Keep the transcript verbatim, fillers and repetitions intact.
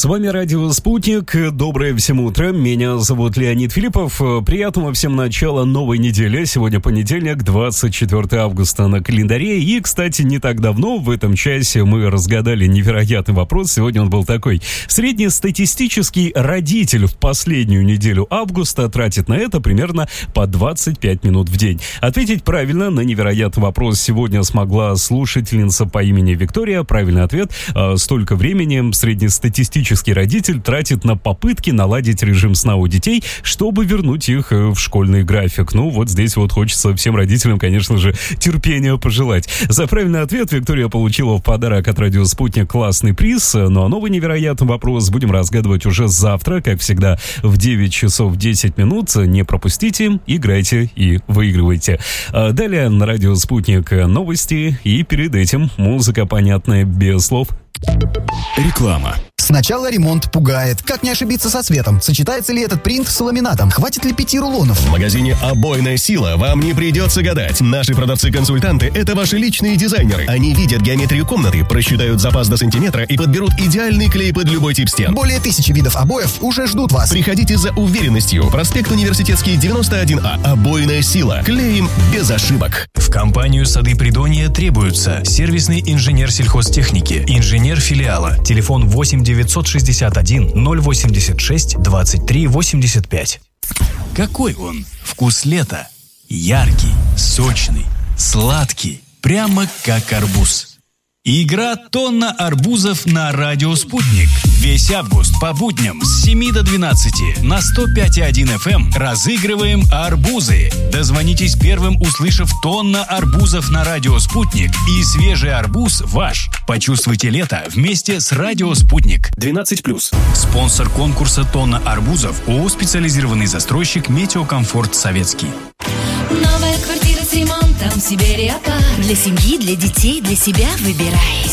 С вами радио «Спутник». Доброе всем утро. Меня зовут Леонид Филиппов. Приятного всем начала новой недели. Сегодня понедельник, двадцать четвёртое августа на календаре. И, кстати, не так давно, в этом часе, мы разгадали невероятный вопрос. Сегодня он был такой. Среднестатистический родитель в последнюю неделю августа тратит на это примерно по двадцать пять минут в день. Ответить правильно на невероятный вопрос сегодня смогла слушательница по имени Виктория. Правильный ответ. Столько времени среднестатистический родитель тратит на попытки наладить режим сна у детей, чтобы вернуть их в школьный график. Ну, вот здесь вот хочется всем родителям, конечно же, терпения пожелать. За правильный ответ Виктория получила в подарок от радио «Спутник» классный приз. Ну а новый невероятный вопрос будем разгадывать уже завтра, как всегда, в девять часов десять минут. Не пропустите, играйте и выигрывайте. А далее на радио «Спутник» новости, и перед этим музыка, понятная без слов. Реклама. Сначала ремонт пугает. Как не ошибиться со цветом? Сочетается ли этот принт с ламинатом? Хватит ли пяти рулонов? В магазине «Обойная сила» вам не придется гадать. Наши продавцы-консультанты – это ваши личные дизайнеры. Они видят геометрию комнаты, просчитают запас до сантиметра и подберут идеальный клей под любой тип стен. Более тысячи видов обоев уже ждут вас. Приходите за уверенностью. Проспект Университетский, девяносто один А. «Обойная сила». Клеим без ошибок. В компанию «Сады Придонья» требуются сервисный инженер сельхозтехники, инженер филиала, телефон восемь девятьсот шестьдесят один ноль восемьдесят шесть двадцать три восемьдесят пять. Какой он? Вкус лета. Яркий, сочный, сладкий, прямо как арбуз. Игра «Тонна арбузов» на радио «Спутник». Весь август по будням с семи до двенадцати на сто пять и один эф эм разыгрываем арбузы. Дозвонитесь первым, услышав «Тонна арбузов» на радио «Спутник», и свежий арбуз ваш. Почувствуйте лето вместе с радио «Спутник». двенадцать плюс. Спонсор конкурса «Тонна арбузов» ООО «Специализированный застройщик Метеокомфорт Советский». Новая квартира с ремонтом Сибириапарк. Для семьи, для детей, для себя выбирай.